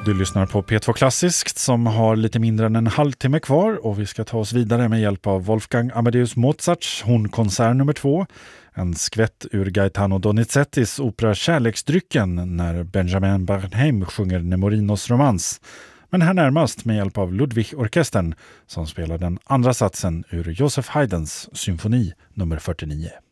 Du lyssnar på P2 Klassiskt som har lite mindre än en halvtimme kvar och vi ska ta oss vidare med hjälp av Wolfgang Amadeus Mozarts Hornkonsert nummer 2. En skvätt ur Gaetano Donizettis opera Kärleksdrycken när Benjamin Bernheim sjunger Nemorinos romans. Men här närmast med hjälp av Ludwig-orkestern som spelar den andra satsen ur Joseph Haydns symfoni nummer 49.